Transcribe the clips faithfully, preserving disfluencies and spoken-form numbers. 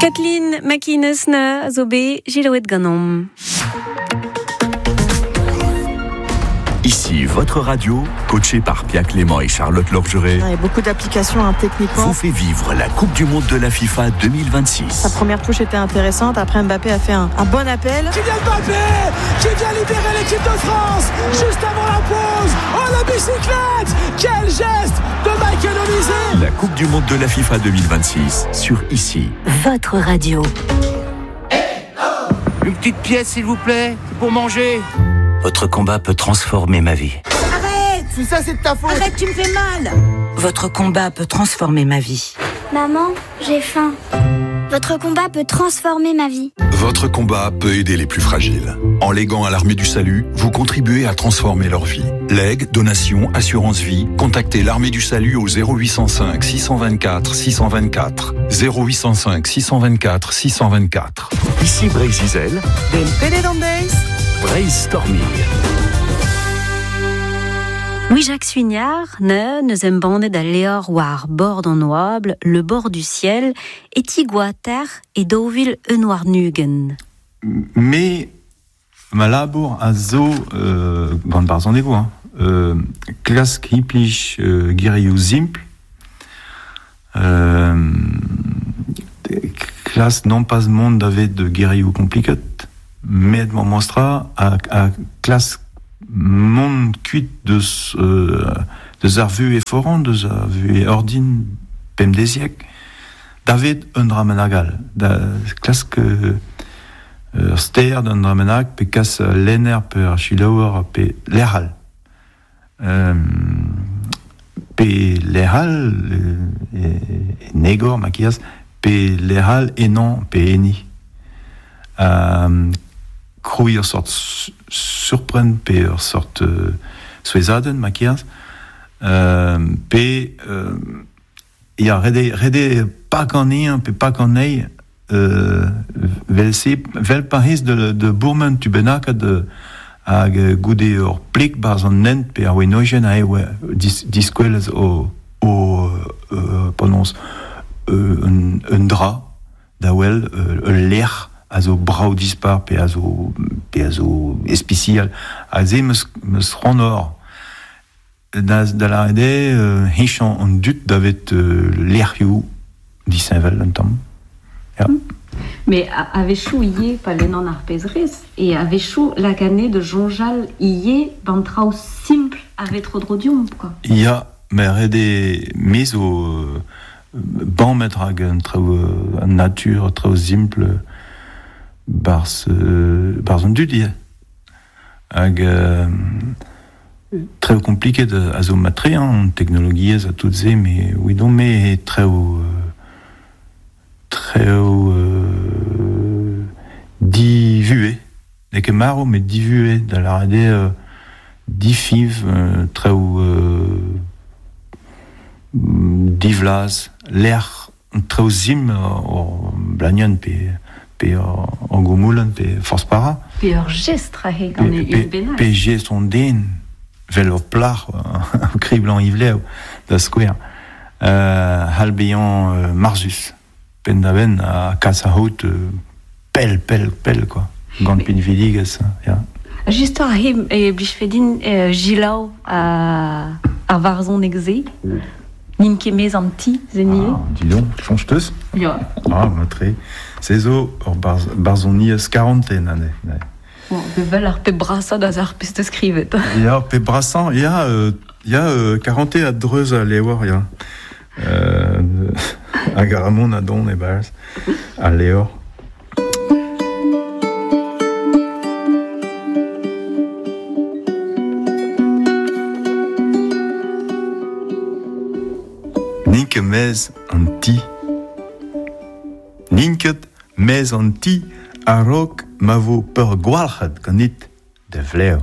Kathleen McInnes zo be Giloet Ganom. Ici, votre radio, coachée par Pia Clément et Charlotte Lorgeret, ouais, beaucoup d'applications hein, techniquement. vous fait vivre la Coupe du Monde de la FIFA deux mille vingt-six. Sa première touche était intéressante. Après, Mbappé a fait un, un bon appel. Kylian Mbappé qui vient libérer l'équipe de France juste avant la pause. Oh, la bicyclette! Quel geste de Michael Olise! La Coupe du Monde de la FIFA deux mille vingt-six sur Ici. Votre radio. Une petite pièce, s'il vous plaît, pour manger. Votre combat peut transformer ma vie. Arrête! Tout ça, c'est de ta faute! Arrête, tu me fais mal! Votre combat peut transformer ma vie. Maman, j'ai faim. Votre combat peut transformer ma vie. Votre combat peut aider les plus fragiles. En léguant à l'Armée du Salut, vous contribuez à transformer leur vie. Legs, donations, assurance vie, contactez l'Armée du Salut au zéro huit cent cinq six cent vingt-quatre six cent vingt-quatre. zéro huit cent cinq six cent vingt-quatre six cent vingt-quatre. Ici Breiz Izel, Brainstorming. Oui, Jacques Suignard, ne nous aime bande d'aléor war bord en noable, le bord du ciel, et tigouater et dovil un noir nugen. Mais ma labour a zo euh, gant barzan ego, hein. Euh, klas kriplich euh, giriou simple, euh, klas non pas monde d'avet de giriou compliqué, mais de mon monstra a, a klas monde cuit de euh, de zarvu et foran, de zarvu et ordine pem des siècles, David un dramanagal, da klas que Uh, ster d'un dramenak pe kas lener per chilower pe leral. Um, pe leral e, e negor makias pe leral e non pe eni. Um, Krouir sort surpren pe ur sort uh, souezaden makias. Um, pe uh, ya rede rede pa kanien pe pa kanei Euh, vel se vel paris de de bourman tu benak de hag goude ur plik baz an nent pe ar wenogen a e dis diskwelez o o euh, prononce euh, un, un dra da wel euh, l'air a zo brau dispar pe a zo pe a zo especial a ze meus meus ronor da da la rede euh, hechan an dut davet euh, l'air you disavel un tam. Ja. Mais avait chou yé pas les non arpézeris et avait chou la canée de Jonjal yé bantrao simple avec trop de rhodium quoi. Ja, mais rede meso ban mettre un trop nature trop simple bars bars un dudie. Ag très compliqué de azomatrie en technologie à toutes ces mais oui donc mais très très euh, divué, n'est que marron mais divué dans la rade euh, diffive euh, très euh, divlas l'air très zim au blagnon pe pe en gomoulen pe force para pe ur geste rahe gant e benal pe geste on den vel au plar criblant ivleu da square euh, halbeyan euh, marsus pendaven a casa haute pel pel pel quoi gant pin vidigas ja juste a him e blichfedin gilau a a varzon exe nin kemez an ti zenie ah dis donc changeteuse ja ah motré c'est zo or barzonias quarantaine année bon de vel ar pe brassa da ar peste skrivet ja pe brassan ja ja quarante a dreuz a lewar ja euh a garamon a don e bars a leor Ninke mez an ti Ninket mez an ti a rok ma vo peur gwalchat ganit de vleo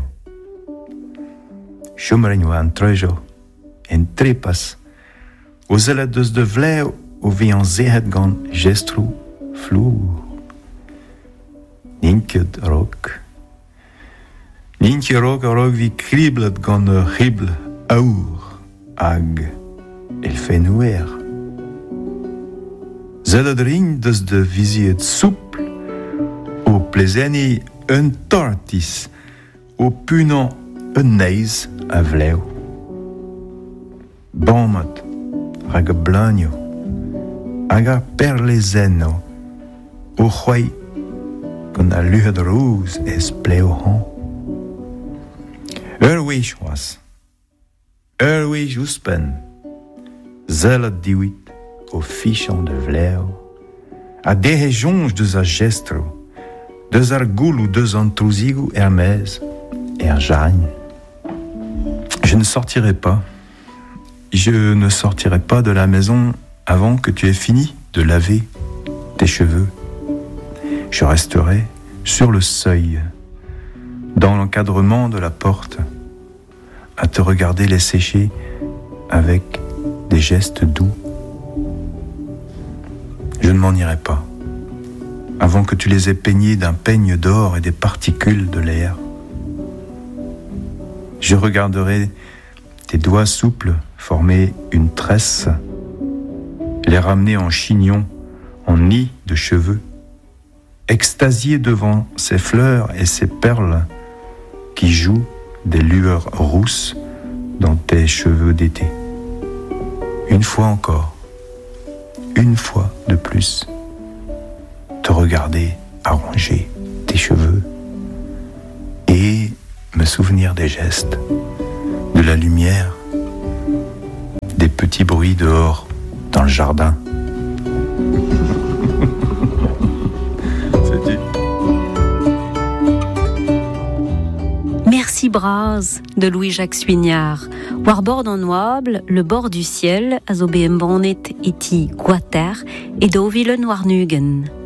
Chomren oa an trejo en trepas o zelet deus de vleo o vi an zehet gant gestrou flour. Ninket rok. Ninket rok a rok vi kriblet gant ur ribl aour hag el fenouer. Zeledring dus de visie het souple, au plezeni un tortis, au punant un neis a vleu. Bomet, hag a blagno, hag a perlezeno, o c'hwei gant a luhet rouz ez pleo han. Ur wech oas, ur wech ouspen, zelet diwit o fichon de vleu, a dehe jonj deus a gestro, deus ar goul ou deus an trouzigou Hermès, er jagne. Je ne sortirai pas, je ne sortirai pas de la maison avant que tu aies fini de laver tes cheveux. Je resterai sur le seuil, dans l'encadrement de la porte, à te regarder les sécher avec des gestes doux. Je ne m'en irai pas, avant que tu les aies peignés d'un peigne d'or et des particules de l'air. Je regarderai tes doigts souples former une tresse, les ramener en chignon, en nid de cheveux, extasiés devant ces fleurs et ces perles qui jouent des lueurs rousses dans tes cheveux d'été. Une fois encore, une fois de plus, te regarder arranger tes cheveux et me souvenir des gestes, de la lumière, des petits bruits dehors dans le jardin. C'est dit. Merci Braz de Louis-Jacques Suignard. War bord en noable, le bord du ciel, a zo be embannet eti Guater et Deauville Noirnugen.